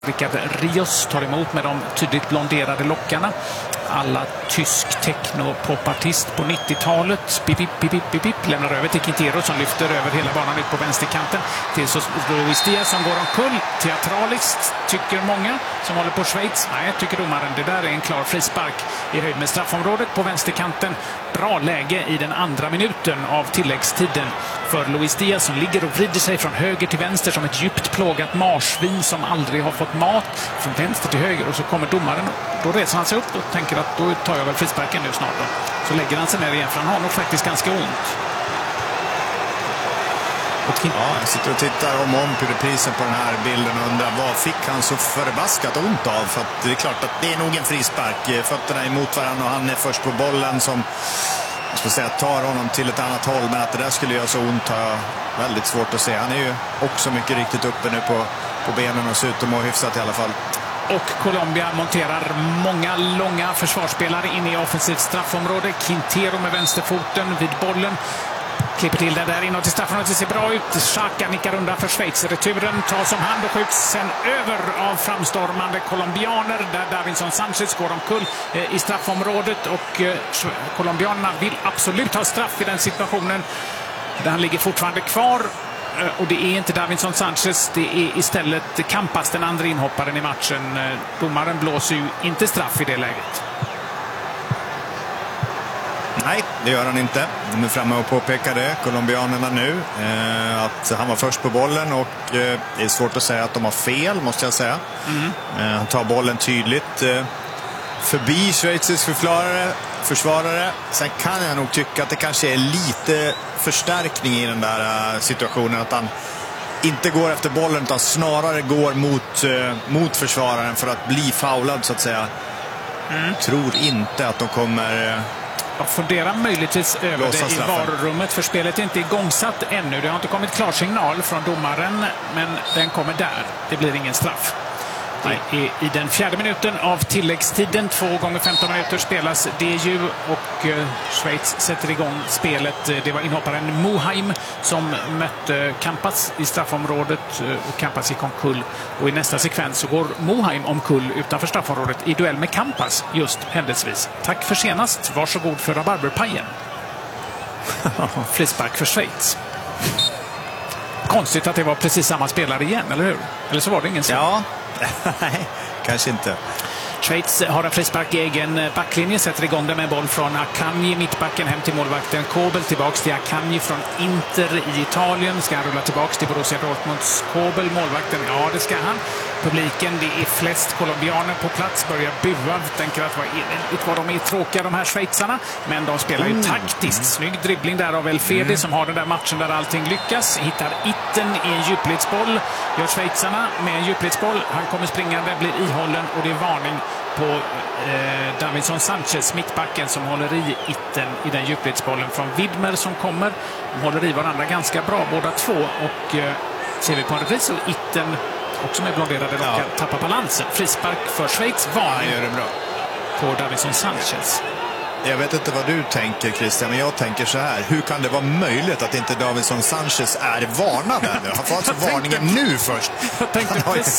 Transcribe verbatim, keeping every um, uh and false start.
Rickard Rios tar emot med de tydligt blonderade lockarna. Alla tysk techno-popartist på nittiotalet. Pip, pip, pip, pip, pip, lämnar över till Quintero som lyfter över hela banan ut på vänsterkanten. Till så Luis Diaz som går omkull. Teatraliskt tycker många som håller på Schweiz. Nej, tycker domaren. Det där är en klar frispark i höjd med straffområdet på vänsterkanten. Bra läge i den andra minuten av tilläggstiden för Luis Diaz som ligger och vrider sig från höger till vänster som ett djupt plågat marsvin som aldrig har fått mat, från vänster till höger, och så kommer domaren. Då reser han sig upp och tänker att då tar jag väl frisparken nu snart då. Så lägger han sig ner igen, för han har nog faktiskt ganska ont. Ja, jag sitter och tittar om om på reprisen på den här bilden och undrar vad fick han så förbaskat ont av, för att det är klart att det är nog en frispark. Fötterna emot varandra och han är först på bollen som jag ska säga tar honom till ett annat håll, men att det där skulle göra så ont har jag väldigt svårt att se. Han är ju också mycket riktigt uppe nu på, på benen och ser ut att må hyfsat i alla fall. Och Colombia monterar många långa försvarsspelare in i offensivt straffområde. Quintero med vänsterfoten vid bollen. Klipper till det där inåt i straffområdet. Det ser bra ut. Xhaka nickar undan för Schweiz. Returen tas om hand och skjuts sen över av framstormande colombianer där Davinson Sanchez går omkull i straffområdet. Och colombianerna vill absolut ha straff i den situationen. Där han ligger fortfarande kvar. Och det är inte Davinson Sanchez, det är istället Campas, den andra inhopparen i matchen. Domaren blåser ju inte straff i det läget. Nej, det gör han inte. De är framme och påpekar det, colombianerna nu, eh, att han var först på bollen och eh, det är svårt att säga att de har fel, måste jag säga. Mm. Eh, han tar bollen tydligt eh, förbi Schweizisk försvarare, försvarare. Sen kan jag nog tycka att det kanske är lite förstärkning i den där uh, situationen, att han inte går efter bollen utan snarare går mot, uh, mot försvararen för att bli foulad så att säga. Mm. Tror inte att de kommer... Uh, Jag funderar möjligtvis över det i varurummet, för spelet är inte igångsatt ännu. Det har inte kommit klar signal från domaren, men den kommer där. Det blir ingen straff. Det är i den fjärde minuten av tilläggstiden. Två gånger femton minuter spelas det ju och eh, Schweiz sätter igång spelet. Det var inhopparen Muheim som mötte Campas i straffområdet och Campas gick omkull. Och i nästa sekvens så går Muheim omkull utanför straffområdet i duell med Campas just händelsevis. Tack för senast. Varsågod för rabarberpajen. Frispark för Schweiz. Konstigt att det var precis samma spelare igen, eller hur? Eller så var det ingen så. Ja. Nej, kanske inte. Schweiz har en frispark i egen backlinje, sätter igång det med boll från Akanji, mittbacken hem till målvakten Kobel, tillbaks till Akanji från Inter i Italien. Ska han rulla tillbaks till Borussia Dortmunds Kobel, målvakten? Ja, det ska han. Publiken, det är flest colombianer på plats, börjar bua, tänker att vad, vad de är tråkiga de här schweizarna, men de spelar ju mm. taktiskt. Snygg dribbling där av Elfedi mm. som har den där matchen där allting lyckas. Hittar Itten i en djupledsboll, gör schweizarna med en djupledsboll. Han kommer springande, blir ihållen och det är varning på eh, Davinson Sanchez, mittbacken, som håller i Itten i den djupledsbollen från Widmer som kommer. De håller i varandra ganska bra båda två och eh, ser vi på en repris och Itten också med blonderade lockar ja. tappar balansen. Frispark för Schweiz, varning ja, gör det bra på Davinson Sanchez. Jag vet inte vad du tänker, Christian, men jag tänker så här. Hur kan det vara möjligt att inte Davinson Sanchez är varnad ännu? Han får alltså varningen nu först. Jag tänkte precis